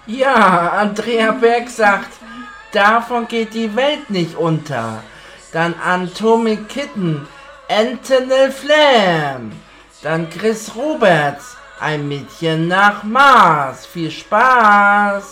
Ja, Andrea Berg sagt, davon geht die Welt nicht unter. Dann Atomic Kitten, Anthony Flam. Dann Chris Roberts, ein Mädchen nach Mars. Viel Spaß!